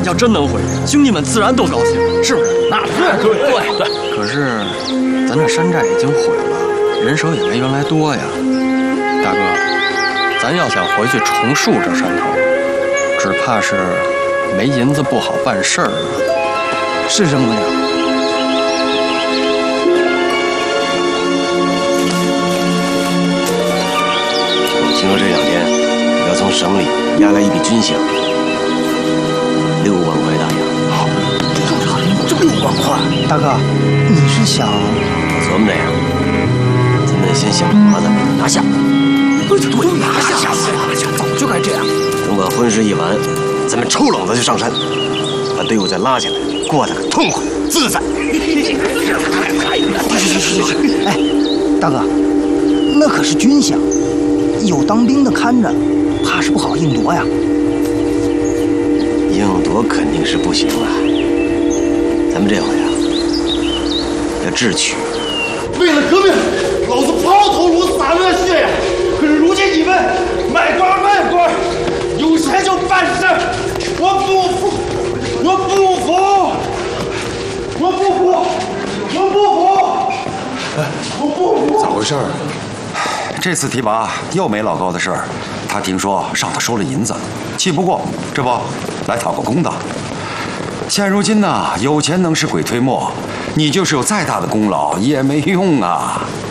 要真能回去，兄弟们自然都高兴，是不是？ 那是对。 可是，咱这山寨已经毁了，人手也没原来多呀。大哥，咱要想回去重树这山头，只怕是没银子不好办事儿了。 是这么个理。 听说这2天要从省里押来一笔军饷，6万块大洋。 好，这6万块，大哥，你是想？ 我琢磨着呀，咱们先想法子把他拿下。 对，拿下，早就该这样。 等把婚事一完，咱们抽冷子就上山，把队伍再拉起来，过得个痛快自在。 哎，大哥，那可是军饷。有当兵的看着，怕是不好硬夺呀。 硬夺肯定是不行了，咱们这回啊，要智取。 为了革命，老子抛头颅洒热血呀！可是如今你们卖官，有钱就办事，我不服！ 咋回事儿？这次提拔又没老高的事儿，他听说上头收了银子，气不过，这不来讨个公道。现如今呢，有钱能使鬼推磨，你就是有再大的功劳也没用啊。